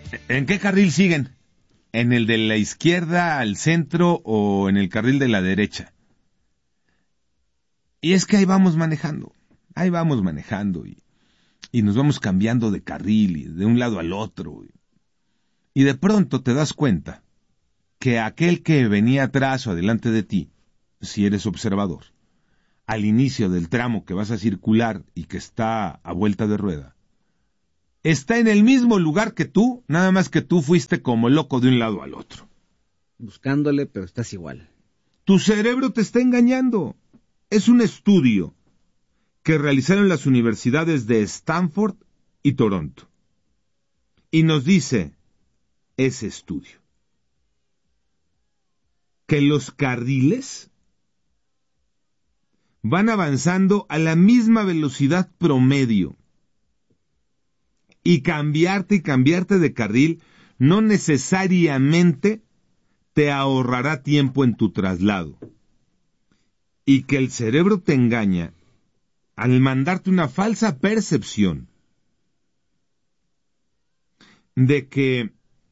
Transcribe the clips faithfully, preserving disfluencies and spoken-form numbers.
¿En qué carril siguen? ¿En el de la izquierda, al centro o en el carril de la derecha? Y es que ahí vamos manejando, ahí vamos manejando y, y nos vamos cambiando de carril y de un lado al otro. Y, y de pronto te das cuenta que aquel que venía atrás o adelante de ti, si eres observador, al inicio del tramo que vas a circular y que está a vuelta de rueda, está en el mismo lugar que tú, nada más que tú fuiste como loco de un lado al otro. Buscándole, pero estás igual. Tu cerebro te está engañando. Es un estudio que realizaron las universidades de Stanford y Toronto. Y nos dice ese estudio que los carriles van avanzando a la misma velocidad promedio. Y cambiarte y cambiarte de carril no necesariamente te ahorrará tiempo en tu traslado. Y que el cerebro te engaña al mandarte una falsa percepción de que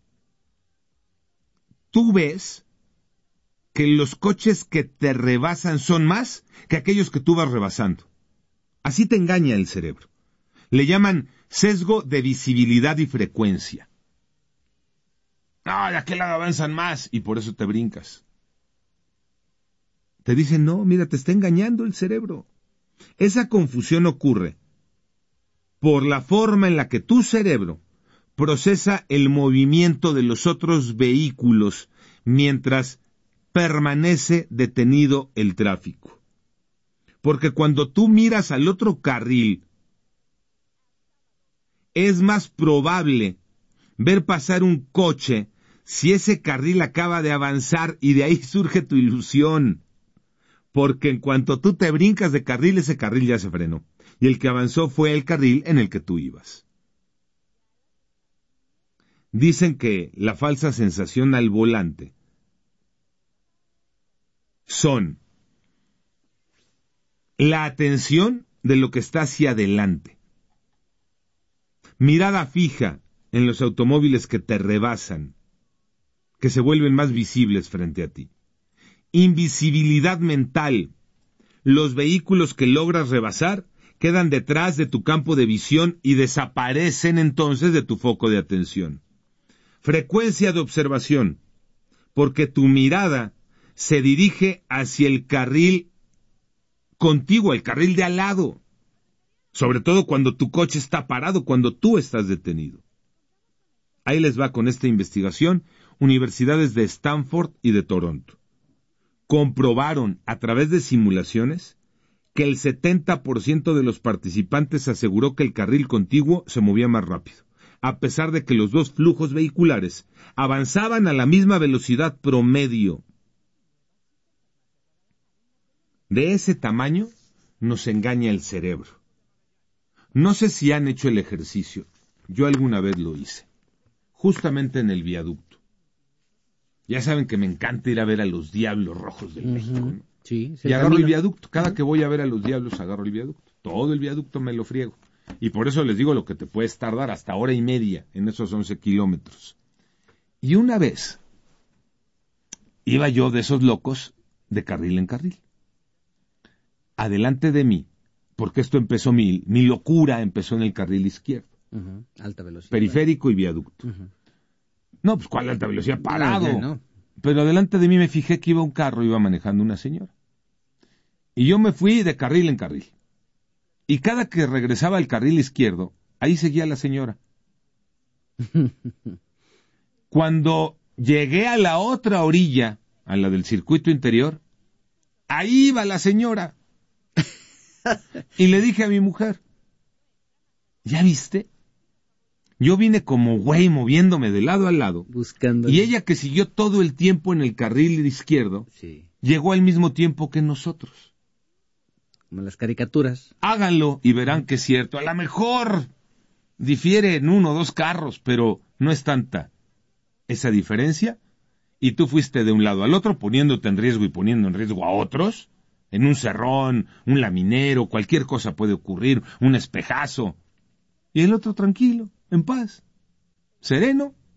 tú ves que los coches que te rebasan son más que aquellos que tú vas rebasando. Así te engaña el cerebro. Le llaman sesgo de visibilidad y frecuencia. Ah, de aquel lado avanzan más y por eso te brincas. Te dicen, no, mira, te está engañando el cerebro. Esa confusión ocurre por la forma en la que tu cerebro procesa el movimiento de los otros vehículos mientras permanece detenido el tráfico. Porque cuando tú miras al otro carril, es más probable ver pasar un coche si ese carril acaba de avanzar y de ahí surge tu ilusión. Porque en cuanto tú te brincas de carril, ese carril ya se frenó. Y el que avanzó fue el carril en el que tú ibas. Dicen que la falsa sensación al volante son la atención de lo que está hacia adelante, mirada fija en los automóviles que te rebasan, que se vuelven más visibles frente a ti. Invisibilidad mental. Los vehículos que logras rebasar quedan detrás de tu campo de visión y desaparecen entonces de tu foco de atención. Frecuencia de observación, porque tu mirada se dirige hacia el carril contiguo, el carril de al lado, sobre todo cuando tu coche está parado, cuando tú estás detenido. Ahí les va con esta investigación, universidades de Stanford y de Toronto. Comprobaron a través de simulaciones que el setenta por ciento de los participantes aseguró que el carril contiguo se movía más rápido, a pesar de que los dos flujos vehiculares avanzaban a la misma velocidad promedio. De ese tamaño nos engaña el cerebro. No sé si han hecho el ejercicio, yo alguna vez lo hice, justamente en el viaducto. Ya saben que me encanta ir a ver a los Diablos Rojos del uh-huh. México, ¿no? Sí, y agarro camino. El viaducto. Cada uh-huh. que voy a ver a los Diablos, agarro el viaducto. Todo el viaducto me lo friego. Y por eso les digo lo que te puedes tardar hasta hora y media en esos once kilómetros. Y una vez iba yo de esos locos de carril en carril. Adelante de mí, porque esto empezó, mi, mi locura empezó en el carril izquierdo. Uh-huh. Alta velocidad. Periférico y viaducto. Uh-huh. No, pues ¿cuál alta velocidad? Parado. No, no. Pero adelante de mí me fijé que iba un carro, iba manejando una señora. Y yo me fui de carril en carril. Y cada que regresaba al carril izquierdo, ahí seguía la señora. Cuando llegué a la otra orilla, a la del circuito interior, ahí iba la señora. Y le dije a mi mujer, ¿ya viste? Yo vine como güey moviéndome de lado a lado, buscando. Y ella que siguió todo el tiempo en el carril izquierdo, sí. llegó al mismo tiempo que nosotros. Como las caricaturas. Háganlo y verán que es cierto. A lo mejor difiere en uno o dos carros, pero no es tanta esa diferencia. Y tú fuiste de un lado al otro, poniéndote en riesgo y poniendo en riesgo a otros. En un cerrón, un laminero, cualquier cosa puede ocurrir, un espejazo. Y el otro tranquilo, en paz, sereno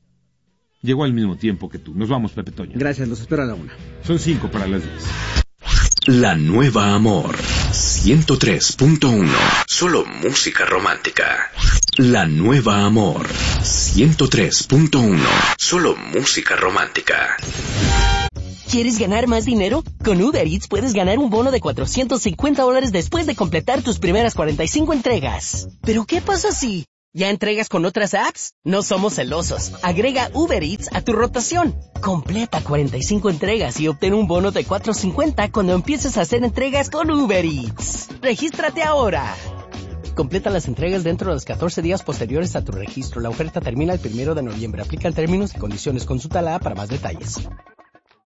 Llegó al mismo tiempo que tú. Nos vamos, Pepe Toño. Gracias, los espero a la una. Son cinco para las diez. La Nueva Amor, ciento tres punto uno. Solo música romántica. La Nueva Amor, ciento tres punto uno. Solo música romántica. ¿Quieres ganar más dinero? Con Uber Eats puedes ganar un bono de cuatrocientos cincuenta dólares después de completar tus primeras cuarenta y cinco entregas. ¿Pero qué pasa si ya entregas con otras apps? No somos celosos. Agrega Uber Eats a tu rotación. Completa cuarenta y cinco entregas y obtén un bono de cuatrocientos cincuenta cuando empieces a hacer entregas con Uber Eats. ¡Regístrate ahora! Completa las entregas dentro de los catorce días posteriores a tu registro. La oferta termina el primero de noviembre. Aplican términos y condiciones. Consulta la app para más detalles.